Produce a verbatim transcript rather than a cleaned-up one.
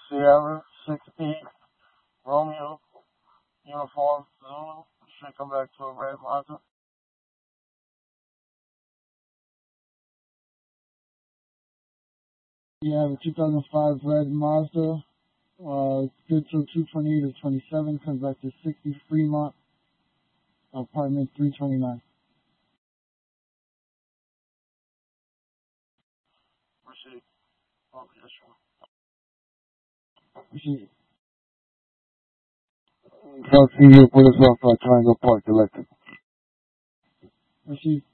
Sierra six eight Romeo Uniform Zulu. Should come back to a red Mazda. You have a two thousand five red Mazda. Uh, good till two twenty-eight or twenty-seven. Comes back to sixty Fremont, apartment three twenty-nine. Receipt. Oh, yes, sir. Receipt. Talk to you. Put us off uh, Triangle Park, director. Receipt.